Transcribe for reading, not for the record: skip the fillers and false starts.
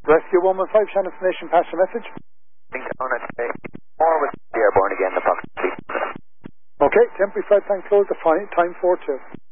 Rescue 115, Shannon Nation, pass your message. Down at more with the airborne again, the box. Okay, temporary flight plan closed, the time 4-2.